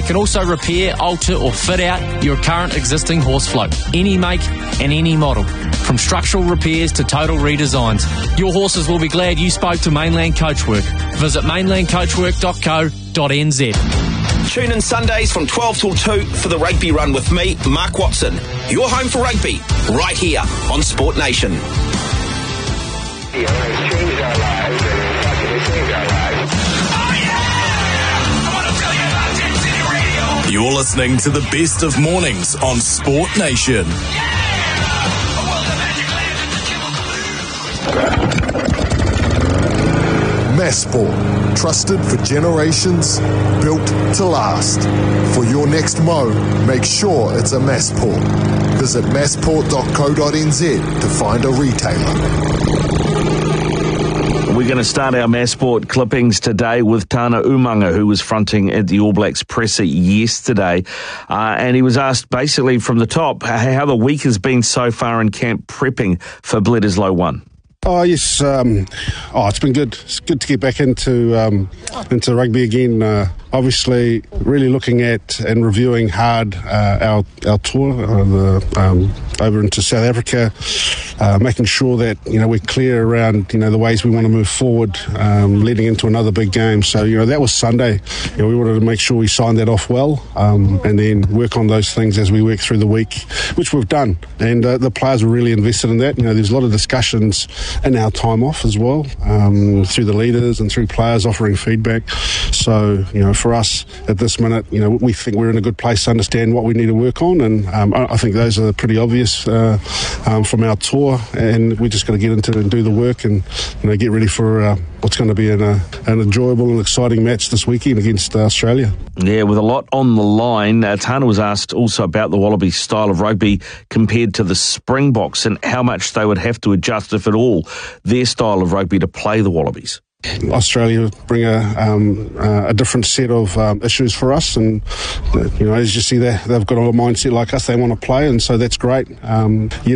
can also repair, alter or fit out your current existing horse float. Any make and any model. From structural repairs to total redesigns. Your horses will be glad you spoke to Mainland Coachwork. Visit mainlandcoachwork.co.nz. Tune in Sundays from 12 till 2 for the Rugby Run with me, Mark Watson. Your home for rugby, right here on Sport Nation. You're listening to the best of mornings on Sport Nation. Massport, trusted for generations, built to last. For your next mow, make sure it's a Massport. Visit massport.co.nz to find a retailer. We're going to start our Massport clippings today with Tana Umaga, who was fronting at the All Blacks presser yesterday. And he was asked basically from the top how the week has been so far in camp prepping for Bledisloe 1. Oh, yes. It's been good. It's good to get back into rugby again. Obviously, really looking at and reviewing hard our tour over into South Africa, making sure that we're clear around the ways we want to move forward, leading into another big game. So that was Sunday. We wanted to make sure we signed that off well, and then work on those things as we work through the week, which we've done. And the players were really invested in that. There's a lot of discussions in our time off as well, through the leaders and through players offering feedback. So for us at this minute, we think we're in a good place to understand what we need to work on, and I think those are pretty obvious from our tour, and we're just going to get into it and do the work and get ready for what's going to be an enjoyable and exciting match this weekend against Australia. Yeah, with a lot on the line, Tana was asked also about the Wallabies' style of rugby compared to the Springboks and how much they would have to adjust, if at all, their style of rugby to play the Wallabies. Australia bring a different set of issues for us, and as you see, they've got a mindset like us. They want to play, and so that's great.